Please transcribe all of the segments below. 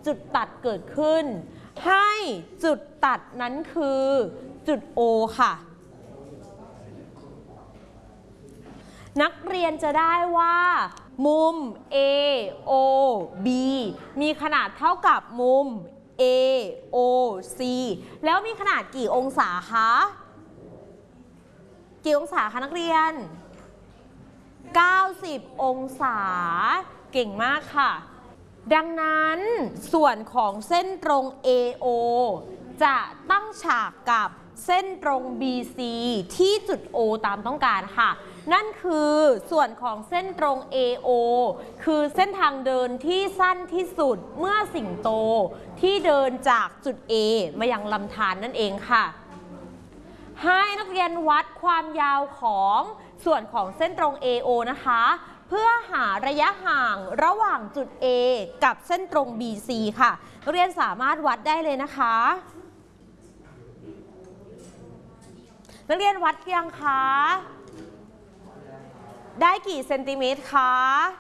จุดตัดเกิดขึ้นให้จุดตัดนั้นคือจุด O ค่ะนักเรียนจะได้ว่ามุม AOB มีขนาดเท่ากับมุม AOC แล้วมีขนาดกี่องศาคะกี่องศาคะนักเรียน90องศาเก่งมากค่ะดังนั้นส่วนของเส้นตรง AO จะตั้งฉากกับเส้นตรง BC ที่จุด O ตามต้องการค่ะนั่นคือส่วนของเส้นตรง AO คือเส้นทางเดินที่สั้นที่สุดเมื่อสิงโตที่เดินจากจุด A มายังลำธารนั่นเองค่ะให้นักเรียนวัดความยาวของส่วนของเส้นตรง AO นะคะเพื่อหาระยะห่างระหว่างจุด A กับเส้นตรง BC ค่ะนักเรียนสามารถวัดได้เลยนะคะนักเรียนวัดยังคะได้กี่เซนติเมตรคะ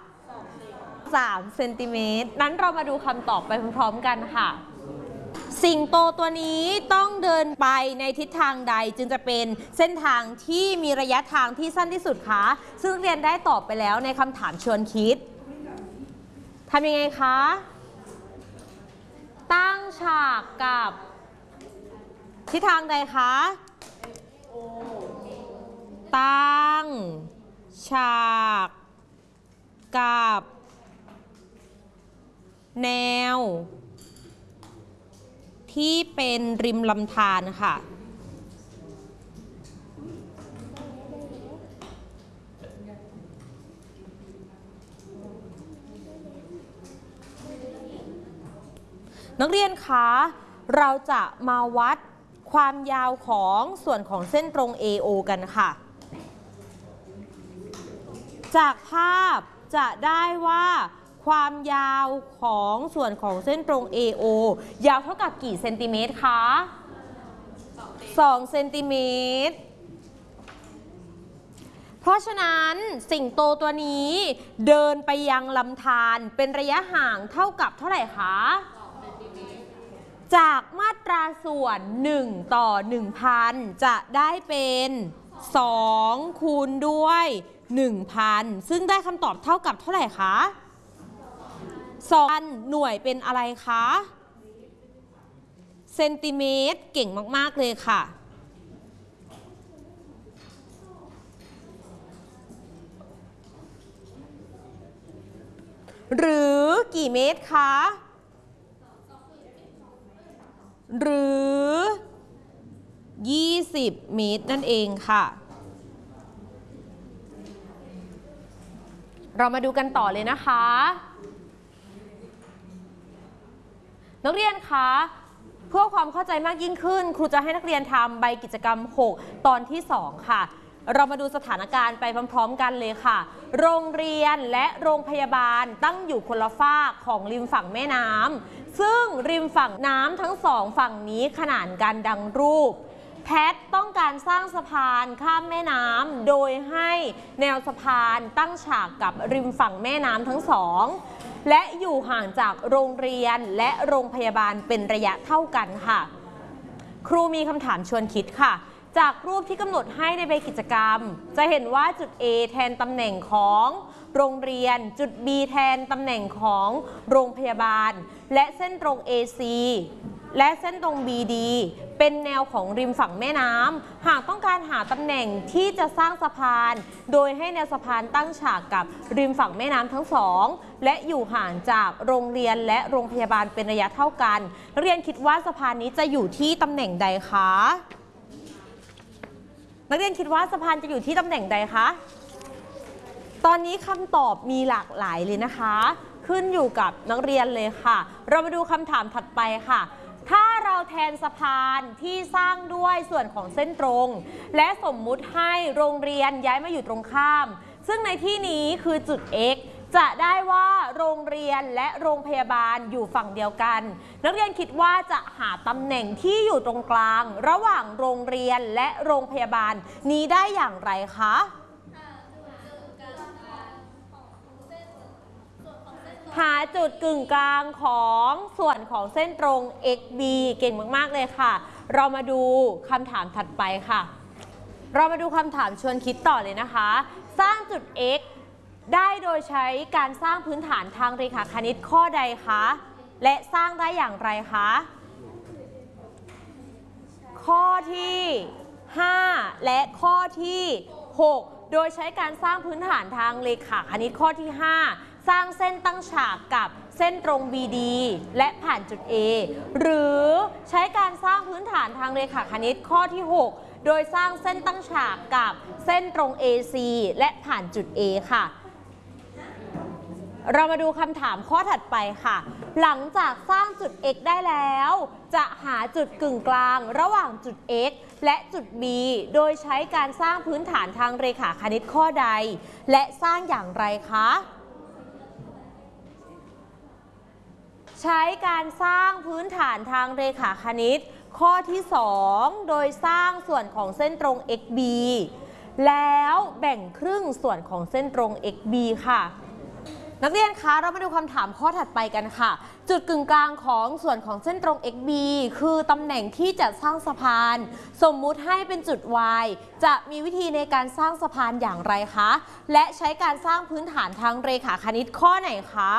3 เซนติเมตรนั้นเรามาดูคำตอบไปพร้อมๆกันค่ะสิงโตตัวนี้ต้องเดินไปในทิศทางใดจึงจะเป็นเส้นทางที่มีระยะทางที่สั้นที่สุดคะซึ่งนักเรียนได้ตอบไปแล้วในคำถามชวนคิดทำยังไงคะตั้งฉากกับทิศทางใดคะตั้งฉากกับแนวที่เป็นริมลำธารค่ะนักเรียนคะเราจะมาวัดความยาวของส่วนของเส้นตรง AO กันค่ะจากภาพจะได้ว่าความยาวของส่วนของเส้นตรง AO ยาวเท่ากับกี่เซนติเมตรคะ2 เซนติเมตรเพราะฉะนั้นสิงโตตัวนี้เดินไปยังลำธารเป็นระยะห่างเท่ากับเท่าไหร่คะจากมาตราส่วน1ต่อ 1,000 จะได้เป็น2คูณด้วย 1,000 ซึ่งได้คำตอบเท่ากับเท่าไหร่คะ2หน่วยเป็นอะไรคะเซนติเมตรเก่งมากๆเลยค่ะหรือกี่เมตรคะหรือ20 เมตรนั่นเองค่ะเรามาดูกันต่อเลยนะคะนักเรียนคะเพื่อความเข้าใจมากยิ่งขึ้นครูจะให้นักเรียนทำใบกิจกรรม6ตอนที่2ค่ะเรามาดูสถานการณ์ไปพร้อมๆกันเลยค่ะโรงเรียนและโรงพยาบาลตั้งอยู่คนละฝากของริมฝั่งแม่น้ำซึ่งริมฝั่งน้ำทั้ง2ฝั่งนี้ขนานกันดังรูปแพทต้องการสร้างสะพานข้ามแม่น้ำโดยให้แนวสะพานตั้งฉากกับริมฝั่งแม่น้ำทั้ง2และอยู่ห่างจากโรงเรียนและโรงพยาบาลเป็นระยะเท่ากันค่ะครูมีคำถามชวนคิดค่ะจากรูปที่กำหนดให้ในใบกิจกรรมจะเห็นว่าจุด A แทนตำแหน่งของโรงเรียนจุด B แทนตำแหน่งของโรงพยาบาลและเส้นตรง AC และเส้นตรง BD เป็นแนวของริมฝั่งแม่น้ำหากต้องการหาตำแหน่งที่จะสร้างสะพานโดยให้แนวสะพานตั้งฉากกับริมฝั่งแม่น้ำทั้ง2และอยู่ห่างจากโรงเรียนและโรงพยาบาลเป็นระยะเท่ากันนักเรียนคิดว่าสะพานนี้จะอยู่ที่ตำแหน่งใดคะนักเรียนคิดว่าสะพานจะอยู่ที่ตำแหน่งใดคะตอนนี้คำตอบมีหลากหลายเลยนะคะขึ้นอยู่กับนักเรียนเลยค่ะเรามาดูคำถามถัดไปค่ะถ้าเราแทนสะพานที่สร้างด้วยส่วนของเส้นตรงและสมมุติให้โรงเรียนย้ายมาอยู่ตรงข้ามซึ่งในที่นี้คือจุด X จะได้ว่าโรงเรียนและโรงพยาบาลอยู่ฝั่งเดียวกันนักเรียนคิดว่าจะหาตำแหน่งที่อยู่ตรงกลางระหว่างโรงเรียนและโรงพยาบาลนี้ได้อย่างไรคะหาจุดกึ่งกลางของส่วนของเส้นตรง xb เก่งมากๆเลยค่ะ เรามาดูคำถามถัดไปค่ะ เรามาดูคำถามชวนคิดต่อเลยนะคะ สร้างจุด x ได้โดยใช้การสร้างพื้นฐานทางเรขาคณิตข้อใดคะ และสร้างได้อย่างไรคะ ข้อที่ 5 และข้อที่ 6 โดยใช้การสร้างพื้นฐานทางเรขาคณิตข้อที่ 5 สร้างเส้นตั้งฉากกับเส้นตรง BD และผ่านจุด A หรือใช้การสร้างพื้นฐานทางเรขาคณิตข้อที่ 6 โดยสร้างเส้นตั้งฉากกับเส้นตรง AC และผ่านจุด A ค่ะ เรามาดูคำถามข้อถัดไปค่ะ หลังจากสร้างจุด x ได้แล้ว จะหาจุดกึ่งกลางระหว่างจุด x และจุด b โดยใช้การสร้างพื้นฐานทางเรขาคณิตข้อใด และสร้างอย่างไรคะ ใช้การสร้างพื้นฐานทางเรขาคณิตข้อที่ 2 โดยสร้างส่วนของเส้นตรง xb แล้วแบ่งครึ่งส่วนของเส้นตรง xb ค่ะนักเรียนคะเรามาดูคำถามข้อถัดไปกันค่ะ จุดกึ่งกลางของส่วนของเส้นตรง xb คือตำแหน่งที่จะสร้างสะพานสมมุติให้เป็นจุด y จะมีวิธีในการสร้างสะพานอย่างไรคะและใช้การสร้างพื้นฐานทางเรขาคณิตข้อไหนคะ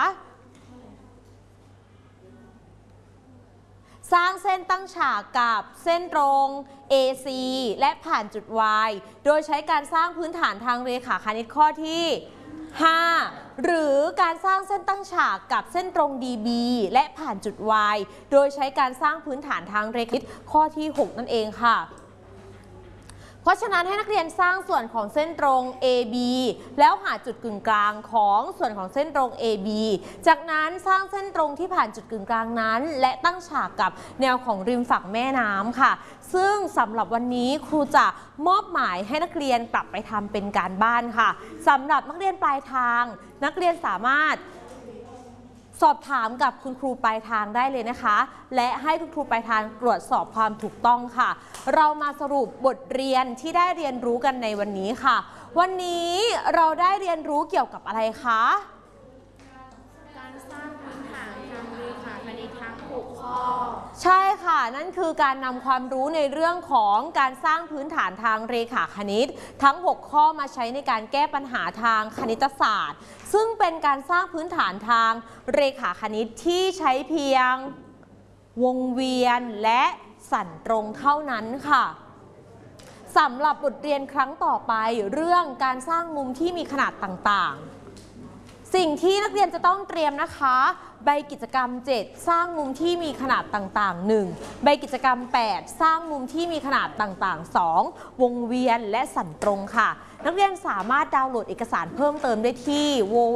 สร้างเส้นตั้งฉากกับเส้นตรง AC และผ่านจุด Y โดยใช้การสร้างพื้นฐานทางเรขาคณิตข้อที่ 5 หรือการสร้างเส้นตั้งฉากกับเส้นตรง DB และผ่านจุด Y โดยใช้การสร้างพื้นฐานทางเรขาคณิตข้อที่ 6 นั่นเองค่ะ เพราะฉะนั้นให้นักเรียนสร้างส่วนของเส้นตรง AB แล้วหาจุดกึ่งกลางของส่วนของเส้นตรง AB จากนั้นสร้างเส้นตรงที่ผ่านจุดกึ่งกลางนั้นและตั้งฉากกับแนวของริมฝั่งแม่น้ำค่ะซึ่งสำหรับวันนี้ครูจะมอบหมายให้นักเรียนกลับไปทำเป็นการบ้านค่ะสำหรับนักเรียนปลายทางนักเรียนสามารถสอบถามกับคุณครูปลายทางได้เลยนะคะและให้คุณครูปลายทางตรวจสอบความถูกต้องค่ะเรามาสรุปบทเรียนที่ได้เรียนรู้กันในวันนี้ค่ะวันนี้เราได้เรียนรู้เกี่ยวกับอะไรคะการสร้างพื้นฐานทางเรขาคณิตทั้ง6ข้อใช่ค่ะนั่นคือการนำความรู้ในเรื่องของการสร้างพื้นฐานทางเรขาคณิตทั้ง6ข้อมาใช้ในการแก้ปัญหาทางคณิตศาสตร์ซึ่งเป็นการสร้างพื้นฐานทางเรขาคณิตที่ใช้เพียงวงเวียนและสันตรงเท่านั้นค่ะสำหรับบทเรียนครั้งต่อไปเรื่องการสร้างมุมที่มีขนาดต่างๆสิ่งที่นักเรียนจะต้องเตรียมนะคะใบกิจกรรม 7 สร้างมุมที่มีขนาดต่างๆ 1 ใบกิจกรรม 8 สร้างมุมที่มีขนาดต่างๆ 2 วงเวียนและสันตรงค่ะนักเรียนสามารถดาวน์โหลดเอกสารเพิ่มเติมได้ที่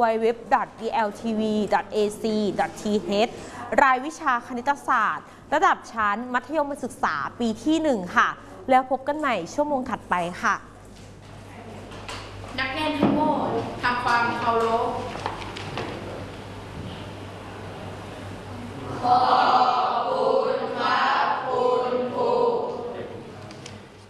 www.dltv.ac.th รายวิชาคณิตศาสตร์ระดับชั้นมัธยมศึกษาปีที่ 1 ค่ะแล้วพบกันใหม่ชั่วโมงถัดไปค่ะนักเรียนทั้งหมดทำความเคารพ